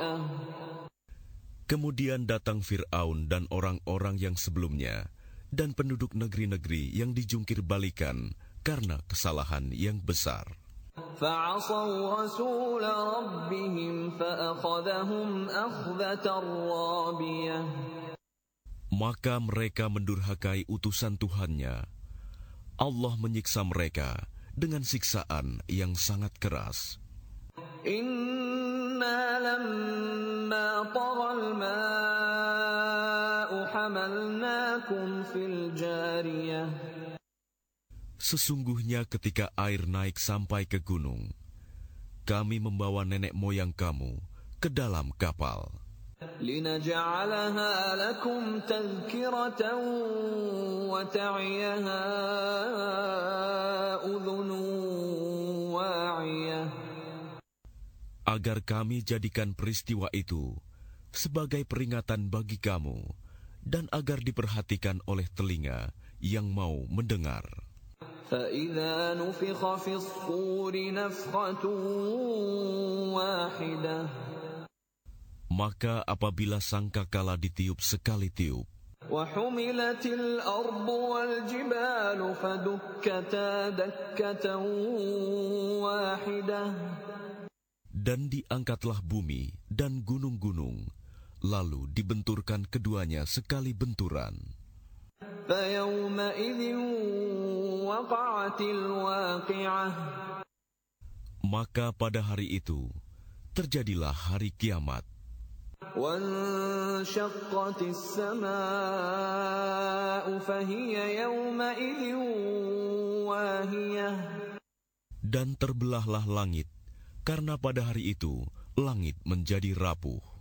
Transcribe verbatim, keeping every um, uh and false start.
Kemudian datang Fir'aun dan orang-orang yang sebelumnya, dan penduduk negeri-negeri yang dijungkir balikan karena kesalahan yang besar. فَعَصَوْا رَسُولَ رَبِّهِمْ فَأَخَذَهُمْ أَخْذَةً رَّابِيَةً. Maka mereka mendurhakai utusan Tuhannya. Allah menyiksa mereka dengan siksaan yang sangat keras. Inna lamma taghal ma'u hamalnakum fil jariyah. Sesungguhnya ketika air naik sampai ke gunung, kami membawa nenek moyang kamu ke dalam kapal. لِنَجْعَلَهَا لَكُمْ تَذْكِرَةً وَتَعِيَهَا أُذُنٌ وَاعِيَةٌ. Agar kami jadikan peristiwa itu sebagai peringatan bagi kamu, dan agar diperhatikan oleh telinga yang mau mendengar. فَإِذَا نُفِخَ فِي الصُّورِ نَفْخَةٌ وَاحِدَةٌ. Maka apabila sangkakala ditiup sekali tiup, وَحُمِلَتِ الْأَرْضُ وَالْجِبَالُ فَدُكَّتَا دَكَّةً وَاحِدَةً. dan diangkatlah bumi dan gunung-gunung, lalu dibenturkan keduanya sekali benturan. فَيَوْمَئِذٍ وَقَعَتِ الْوَاقِعَةُ. Maka pada hari itu terjadilah hari kiamat. وَانشَقَّتِ السَّمَاءُ فَهِيَ يَوْمَئِذٍ وَاهِيَةٌ. Dan terbelahlah langit, karena pada hari itu langit menjadi rapuh.